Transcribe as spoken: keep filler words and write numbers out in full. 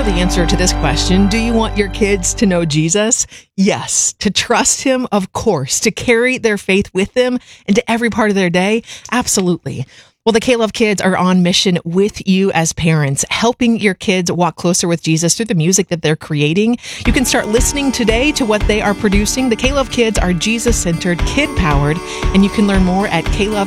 the answer to this question. Do you want your kids to know Jesus? Yes. To trust him? Of course. To carry their faith with them into every part of their day? Absolutely. Well, the K-Love Kids are on mission with you as parents, helping your kids walk closer with Jesus through the music that they're creating. You can start listening today to what they are producing. The K-Love Kids are Jesus-centered, kid-powered, and you can learn more at k love